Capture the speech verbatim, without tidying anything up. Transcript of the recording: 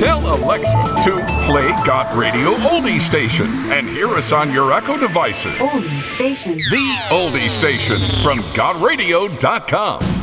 Tell Alexa to play Got Radio Oldie Station and hear us on your Echo devices. Oldie Station. The Oldie Station from got radio dot com.